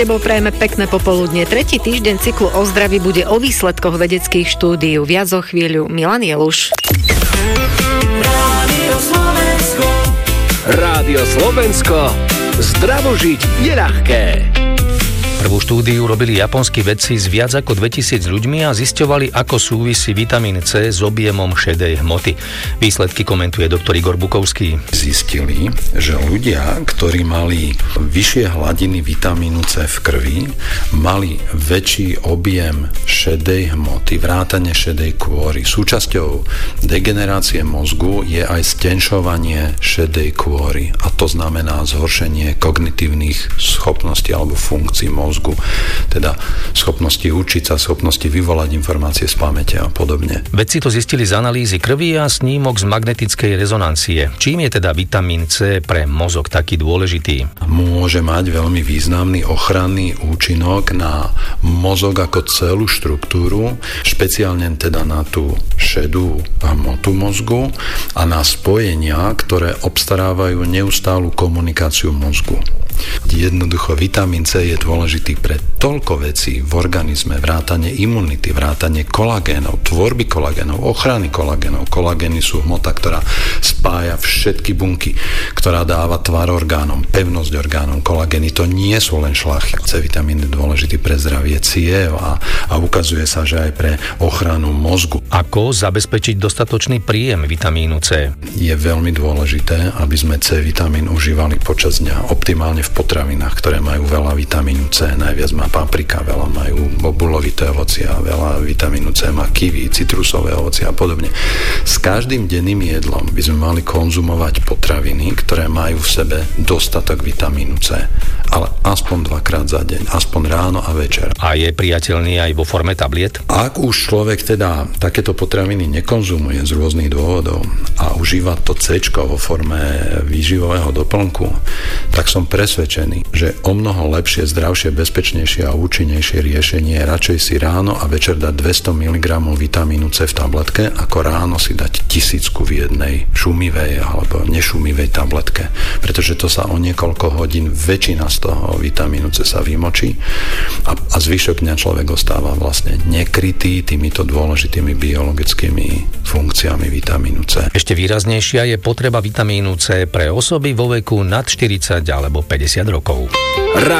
Tebou prajeme pekné popoludne. Tretí týždeň cyklu o zdraví bude o výsledkoch vedeckých štúdií. Viac o chvíľu Milan Jeluš. Rádio Slovensko. Zdravo žiť je ľahké. Prvú štúdiu robili japonskí vedci s viac ako 2000 ľuďmi a zisťovali, ako súvisí vitamín C s objemom šedej hmoty. Výsledky komentuje doktor Igor Bukovský. Zistili, že ľudia, ktorí mali vyššie hladiny vitamínu C v krvi, mali väčší objem šedej hmoty, vrátane šedej kôry. Súčasťou degenerácie mozgu je aj stenšovanie šedej kôry a to znamená zhoršenie kognitívnych schopností alebo funkcií mozgu. Teda schopnosti učiť sa, schopnosti vyvolať informácie z pamäte a podobne. Vedci to zistili z analýzy krvi a snímok z magnetickej rezonancie. Čím je teda vitamín C pre mozog taký dôležitý? Môže mať veľmi významný ochranný účinok na mozog ako celú štruktúru, špeciálne teda na tú šedú hmotu mozgu a na spojenia, ktoré obstarávajú neustálu komunikáciu mozgu. Jednoducho vitamín C je dôležitý pre toľko vecí v organizme, vrátane imunity, vrátane kolagénov, tvorby kolagénov, ochrany kolagénov. Kolagény sú hmota, ktorá spája všetky bunky, ktorá dáva tvar orgánom, pevnosť orgánom. Kolagény to nie sú len šlachy. C vitamín je dôležitý pre zdravie ciev a ukazuje sa, že aj pre ochranu mozgu. Ako zabezpečiť dostatočný príjem vitamínu C? Je veľmi dôležité, aby sme C vitamín užívali počas dňa, optimálne v potravinách, ktoré majú veľa vitamínu C. Najviac má paprika, veľa majú bobulovité ovocia, veľa vitamínu C má kiwi, citrusové ovocia a podobne. S každým denným jedlom by sme mali konzumovať potraviny, ktoré majú v sebe dostatok vitamínu C. Ale aspoň 2-krát za deň, aspoň ráno a večer. A je priateľný aj vo forme tabliet? Ak už človek teda takéto potraviny nekonzumuje z rôznych dôvodov a užíva to C-čko vo forme výživového doplnku, tak som presvedčený, že o mnoho lepšie, zdravšie, bezpečnejšie a účinnejšie riešenie je radšej si ráno a večer dať 200 mg vitamínu C v tabletke, ako ráno si dať 1000 v jednej šumivej alebo nešumivej tabletke. Pretože to sa o niekoľko hodín väčšina z toho vitamínu C sa vymočí a zvyšok dňa človek ostáva vlastne nekrytý týmito dôležitými biologickými funkciami vitamínu C. Ešte výraznejšia je potreba vitamínu C pre osoby vo veku nad 40 alebo 50 rokov.